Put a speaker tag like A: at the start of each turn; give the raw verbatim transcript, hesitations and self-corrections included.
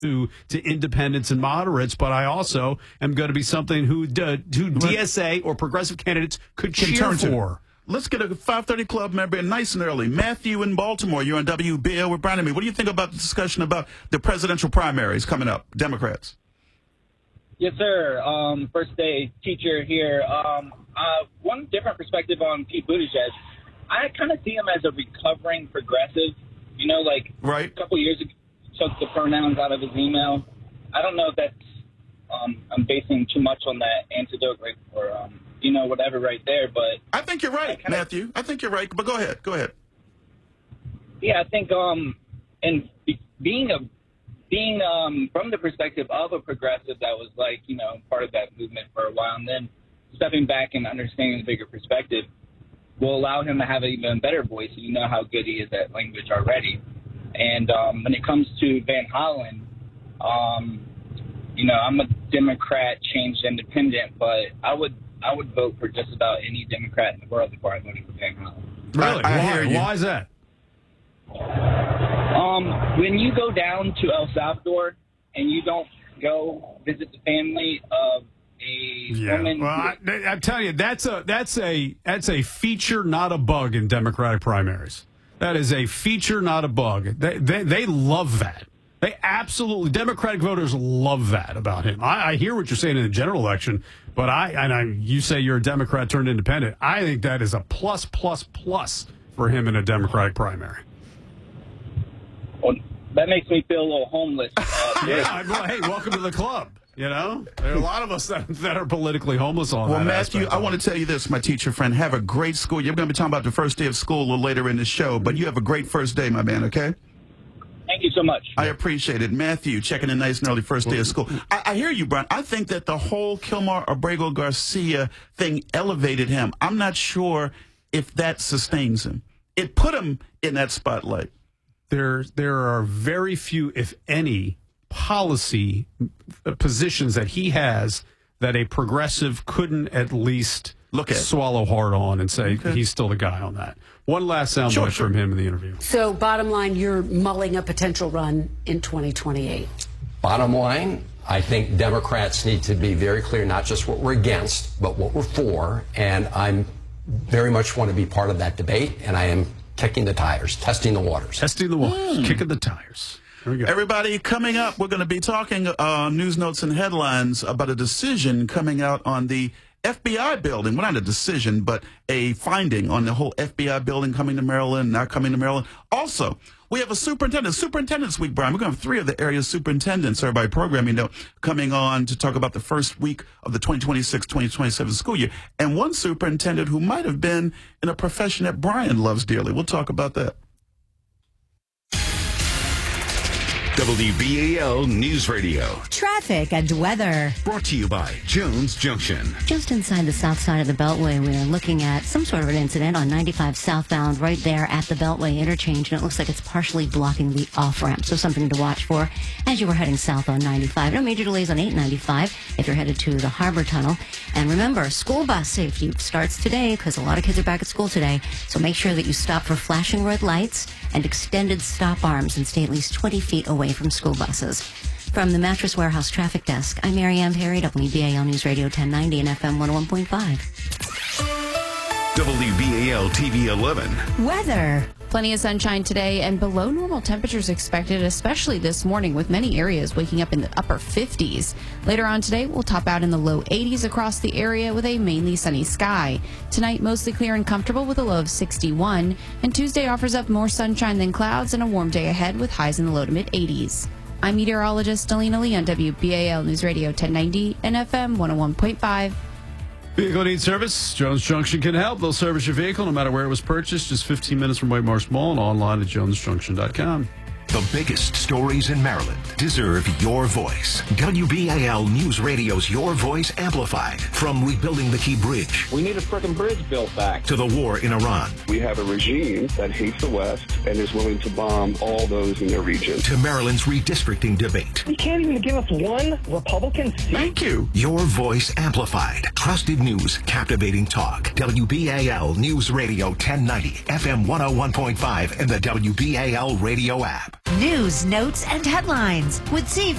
A: to, to independents and moderates, but I also am going to be something who, uh, who D S A or progressive candidates could cheer
B: turn to.
A: for.
B: Let's get a five thirty Club member in nice and early. Matthew in Baltimore, you're on W B L with Brian and me. What do you think about the discussion about the presidential primaries coming up, Democrats?
C: Yes, sir. Um, first day teacher here. Um, uh, one different perspective on Pete Buttigieg. I kind of see him as a recovering progressive. You know, like
B: right.
C: a couple years ago, took the pronouns out of his email. I don't know if that's um, I'm basing too much on that antidote, right, or um, you know, whatever, right there. But
B: I think you're right,
C: I kinda,
B: Matthew. I think you're right. But go ahead. Go ahead.
C: Yeah, I think um, and be, being a being um, from the perspective of a progressive that was like, you know, part of that movement for a while, and then stepping back and understanding the bigger perspective will allow him to have an even better voice. You know how good he is at language already. And um, when it comes to Van Hollen, um, you know, I'm a Democrat, changed independent, but I would I would vote for just about any Democrat in the world before I voted for Van Hollen.
A: Really?
B: I, I
A: Why?
B: hear you.
A: Why is that?
C: Um, when you go down to El Salvador and you don't go visit the family of a
A: Yeah.
C: woman,
A: Well, I, I'm telling you, that's a that's a that's a feature, not a bug in Democratic primaries. That is a feature, not a bug. They they, they love that. They absolutely Democratic voters love that about him. I, I hear what you're saying in the general election, but I and I you say you're a Democrat turned independent. I think that is a plus plus plus for him in a Democratic primary.
C: well, that makes me feel a little homeless. Uh,
A: Yeah. Well, hey, welcome to the club. You know, there are a lot of us that, that are politically homeless on
B: Well,
A: that
B: Matthew,
A: aspect
B: I
A: of
B: want
A: it.
B: to tell you this, my teacher friend. Have a great school. You're going to be talking about the first day of school a little later in the show, but you have a great first day, my man, okay?
C: Thank you so much.
B: I appreciate it. Matthew, checking in nice and early first day of school. I, I hear you, Brian. I think that the whole Kilmar Abrego Garcia thing elevated him. I'm not sure if that sustains him. It put him in that spotlight.
A: There, there are very few, if any, policy positions that he has that a progressive couldn't at least
B: Look at.
A: swallow hard on and say
B: Okay.
A: he's still the guy on that. One last soundbite
B: Sure, sure.
A: from him in the interview.
D: So, bottom line, you're mulling a potential run in twenty twenty-eight.
E: Bottom line, I think Democrats need to be very clear, not just what we're against, but what we're for. And I'm very much want to be part of that debate, and I am kicking the tires, testing the waters.
A: Testing the waters, kicking the tires. There we go.
B: Everybody, coming up, we're going to be talking uh, news notes and headlines about a decision coming out on the F B I building. Well, not a decision, but a finding on the whole F B I building coming to Maryland, not coming to Maryland. Also, we have a superintendent, Superintendent's Week, Brian. We're going to have three of the area superintendents, everybody programming, you know, coming on to talk about the first week of the twenty twenty-six twenty twenty-seven school year. And one superintendent who might have been in a profession that Brian loves dearly. We'll talk about that.
F: W B A L News Radio.
G: Traffic and weather.
F: Brought to you by Jones Junction.
H: Just inside the south side of the Beltway, we are looking at some sort of an incident on ninety-five southbound right there at the Beltway interchange, and it looks like it's partially blocking the off-ramp, so something to watch for as you were heading south on ninety-five. No major delays on eight ninety-five if you're headed to the Harbor Tunnel. And remember, school bus safety starts today because a lot of kids are back at school today, so make sure that you stop for flashing red lights and extended stop arms and stay at least twenty feet away from school buses. From the Mattress Warehouse Traffic Desk, I'm Mary Ann Perry, W B A L News Radio ten ninety and F M one oh one point five.
F: W B A L T V eleven.
G: Weather.
I: Plenty of sunshine today and below normal temperatures expected, especially this morning, with many areas waking up in the upper fifties. Later on today, we'll top out in the low eighties across the area with a mainly sunny sky. Tonight, mostly clear and comfortable with a low of sixty-one. And Tuesday offers up more sunshine than clouds and a warm day ahead with highs in the low to mid eighties. I'm meteorologist Alina Lee on W B A L News Radio ten ninety and F M one oh one point five.
A: Vehicle needs service. Jones Junction can help. They'll service your vehicle no matter where it was purchased. Just fifteen minutes from White Marsh Mall and online at jones junction dot com.
F: The biggest stories in Maryland deserve your voice. W B A L News Radio's Your Voice Amplified. From rebuilding the Key Bridge.
C: We need a frickin' bridge built back.
F: To the war in Iran.
J: We have a regime that hates the West and is willing to bomb all those in their region.
F: To Maryland's redistricting debate.
K: You can't even give us one Republican seat.
B: Thank you.
F: Your Voice Amplified. Trusted news, captivating talk. W B A L News Radio ten ninety, F M one oh one point five, and the W B A L radio app.
G: News, notes, and headlines with Z